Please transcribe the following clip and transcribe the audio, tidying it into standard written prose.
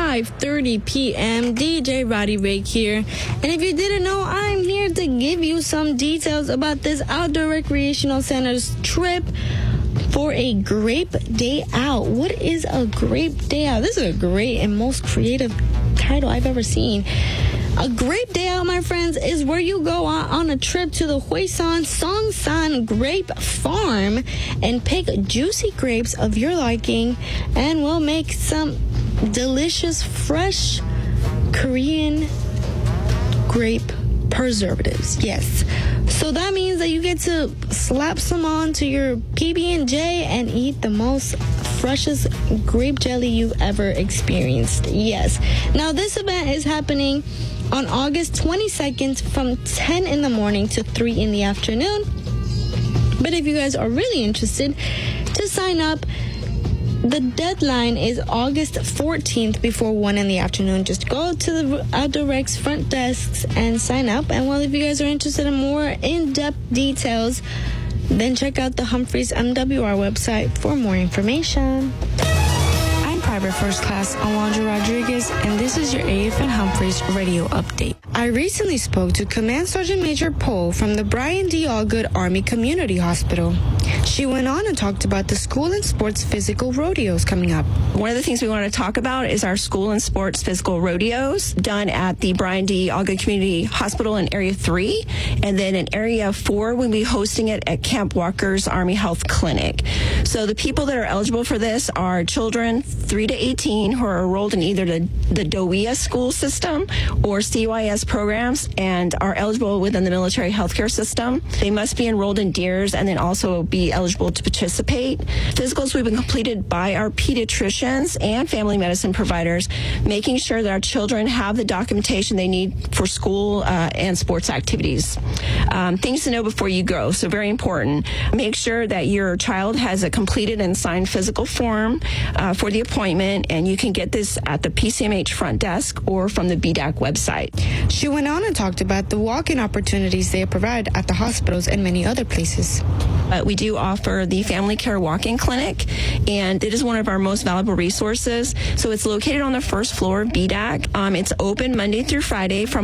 5:30 p.m. DJ Roddy Rake here. And if you didn't know, I'm here to give you some details about this Outdoor Recreational Center's trip for a Grape Day Out. What is a Grape Day Out? This is a great and most creative title I've ever seen. A Grape Day Out, my friends, is where you go on a trip to the Huisan Songsan Grape Farm and pick juicy grapes of your liking, and we'll make some delicious, fresh Korean grape preservatives. Yes. So that means that you get to slap some on to your PB&J and eat the most freshest grape jelly you've ever experienced. Yes. Now, this event is happening on August 22nd from 10 in the morning to 3 in the afternoon. But if you guys are really interested to sign up, the deadline is August 14th before 1 in the afternoon. Just go to the Outdoor Rec's front desks and sign up. And well, if you guys are interested in more in-depth details, then check out the Humphreys MWR website for more information. I'm Private First Class Alondra Rodriguez, and this is your AFN Humphreys radio update. I recently spoke to Command Sergeant Major Poe from the Brian D. Allgood Army Community Hospital. She went on and talked about the school and sports physical rodeos coming up. One of the things we want to talk about is our school and sports physical rodeos done at the Brian D. Allgood Community Hospital in Area 3. And then in Area 4, we'll be hosting it at Camp Walker's Army Health Clinic. So the people that are eligible for this are children 3 to 18 who are enrolled in either the DOEA school system or CYS programs and are eligible within the military healthcare system. They must be enrolled in DEERS and then also be eligible to participate. Physicals will be completed by our pediatricians and family medicine providers, making sure that our children have the documentation they need for school and sports activities. Things to know before you go, so very important. Make sure that your child has a completed and signed physical form for the appointment, and you can get this at the PCMH front desk or from the BDAC website. She went on and talked about the walk-in opportunities they provide at the hospitals and many other places. We do offer the Family Care Walk-in Clinic, and it is one of our most valuable resources. So it's located on the first floor of BDAC. It's open Monday through Friday from